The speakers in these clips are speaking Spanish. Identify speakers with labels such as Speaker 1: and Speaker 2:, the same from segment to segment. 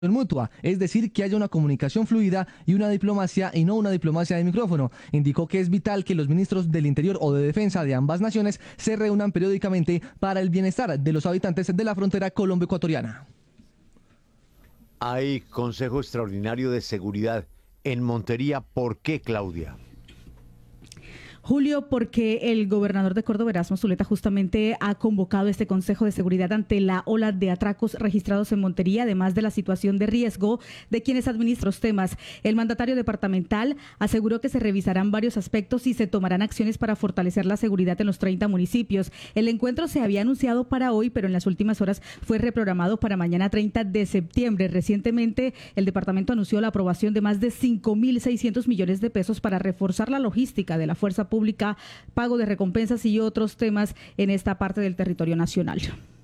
Speaker 1: mutua, es decir, que haya una comunicación fluida y una diplomacia y no una diplomacia de micrófono. Indicó que es vital que los ministros del Interior o de Defensa de ambas naciones se reúnan periódicamente para el bienestar de los habitantes de la frontera colombo-ecuatoriana.
Speaker 2: Hay Consejo Extraordinario de Seguridad en Montería. ¿Por qué, Claudia?
Speaker 3: Julio, porque el gobernador de Córdoba, Erasmo Zuleta, justamente ha convocado este Consejo de Seguridad ante la ola de atracos registrados en Montería, además de la situación de riesgo de quienes administran los temas. El mandatario departamental aseguró que se revisarán varios aspectos y se tomarán acciones para fortalecer la seguridad en los 30 municipios. El encuentro se había anunciado para hoy, pero en las últimas horas fue reprogramado para mañana 30 de septiembre. Recientemente, el departamento anunció la aprobación de más de 5.600 millones de pesos para reforzar la logística de la fuerza pública, pago de recompensas y otros temas en esta parte del territorio nacional.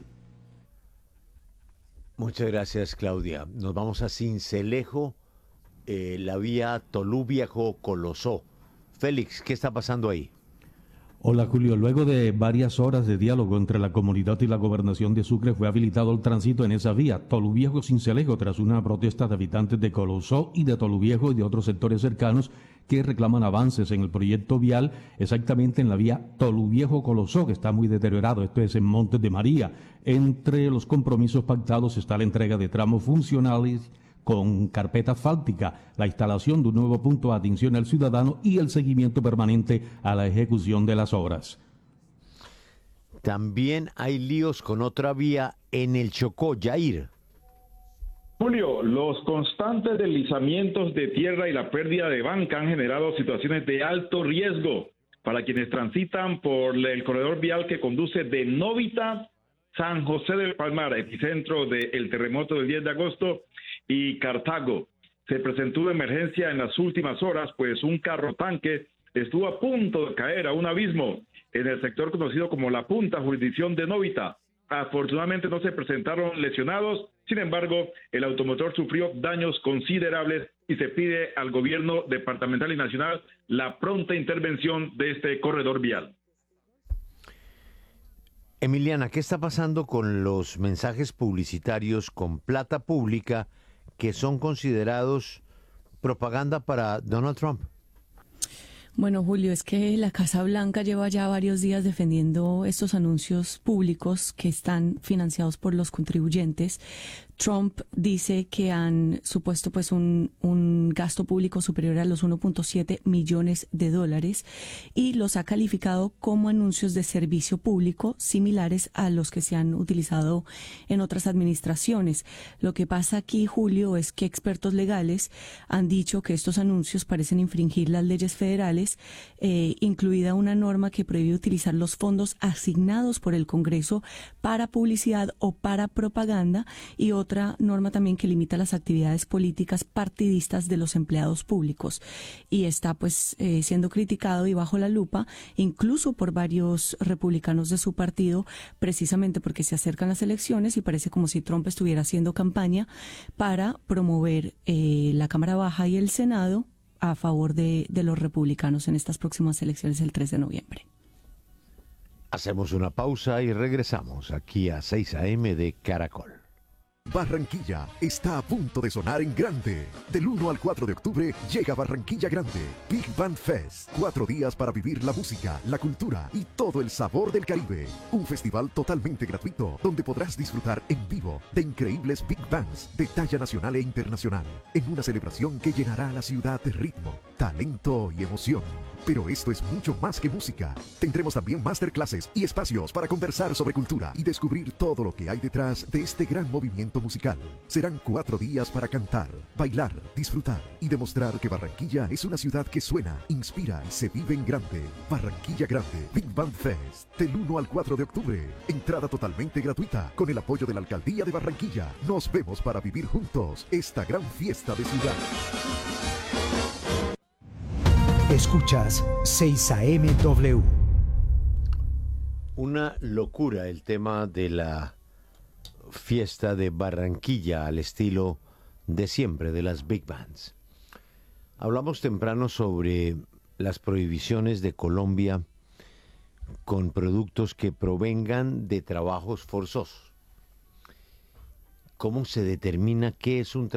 Speaker 2: Muchas gracias, Claudia. Nos vamos a Sincelejo, la vía Tolú Viejo-Colosó. Félix, ¿qué está pasando ahí?
Speaker 4: Hola Julio, luego de varias horas de diálogo entre la comunidad y la gobernación de Sucre fue habilitado el tránsito en esa vía, Toluviejo-Sincelejo, tras una protesta de habitantes de Colosó y de Toluviejo y de otros sectores cercanos que reclaman avances en el proyecto vial, exactamente en la vía Toluviejo-Colosó, que está muy deteriorado. Esto es en Montes de María. Entre los compromisos pactados está la entrega de tramos funcionales con carpeta asfáltica, la instalación de un nuevo punto de atención al ciudadano y el seguimiento permanente a la ejecución de las obras.
Speaker 2: También hay líos con otra vía en el Chocó, Yair.
Speaker 5: Julio, los constantes deslizamientos de tierra y la pérdida de banca han generado situaciones de alto riesgo para quienes transitan por el corredor vial que conduce de Novita, San José del Palmar, epicentro del terremoto del 10 de agosto, y Cartago. Se presentó una emergencia en las últimas horas, pues un carro tanque estuvo a punto de caer a un abismo en el sector conocido como La Punta, jurisdicción de Novita. Afortunadamente no se presentaron lesionados, sin embargo, el automotor sufrió daños considerables y se pide al gobierno departamental y nacional la pronta intervención de este corredor vial.
Speaker 2: Emiliana, ¿qué está pasando con los mensajes publicitarios con plata pública que son considerados propaganda para Donald Trump?
Speaker 6: Bueno, Julio, es que la Casa Blanca lleva ya varios días defendiendo estos anuncios públicos que están financiados por los contribuyentes. Trump dice que han supuesto pues un gasto público superior a los 1.7 millones de dólares y los ha calificado como anuncios de servicio público similares a los que se han utilizado en otras administraciones. Lo que pasa aquí, Julio, es que expertos legales han dicho que estos anuncios parecen infringir las leyes federales, incluida una norma que prohíbe utilizar los fondos asignados por el Congreso para publicidad o para propaganda, y otra norma también que limita las actividades políticas partidistas de los empleados públicos. Y está pues siendo criticado y bajo la lupa, incluso por varios republicanos de su partido, precisamente porque se acercan las elecciones y parece como si Trump estuviera haciendo campaña para promover la Cámara Baja y el Senado a favor de los republicanos en estas próximas elecciones el 3 de noviembre.
Speaker 2: Hacemos una pausa y regresamos aquí a 6 AM de Caracol.
Speaker 7: Barranquilla está a punto de sonar en grande. Del 1 al 4 de octubre llega Barranquilla Grande, Big Band Fest. 4 días para vivir la música, la cultura y todo el sabor del Caribe. Un festival totalmente gratuito donde podrás disfrutar en vivo de increíbles Big Bands de talla nacional e internacional. En una celebración que llenará a la ciudad de ritmo, talento y emoción. Pero esto es mucho más que música. Tendremos también masterclasses y espacios para conversar sobre cultura y descubrir todo lo que hay detrás de este gran movimiento musical. Serán 4 días para cantar, bailar, disfrutar y demostrar que Barranquilla es una ciudad que suena, inspira y se vive en grande. Barranquilla Grande, Big Band Fest, del 1 al 4 de octubre. Entrada totalmente gratuita con el apoyo de la Alcaldía de Barranquilla. Nos vemos para vivir juntos esta gran fiesta de ciudad.
Speaker 8: Escuchas 6 AMW.
Speaker 2: Una locura el tema de la fiesta de Barranquilla al estilo de siempre de las Big Bands. Hablamos temprano sobre las prohibiciones de Colombia con productos que provengan de trabajos forzosos. ¿Cómo se determina qué es un